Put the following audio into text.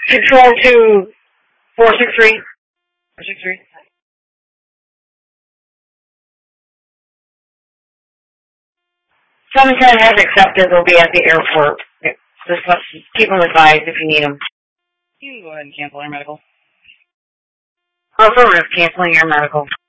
Control to 463. 463. 710 has accepted. They'll be at the airport. Just keep them advised if you need them. You can go ahead and cancel your medical. Affirmative, canceling your medical.